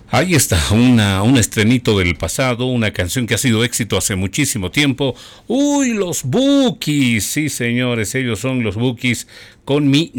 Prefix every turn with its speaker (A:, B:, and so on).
A: Ahí está, un estrenito del pasado, una canción que ha sido éxito hace muchísimo tiempo. Uy, los Bookies, sí señores, ellos son los Bookies con mi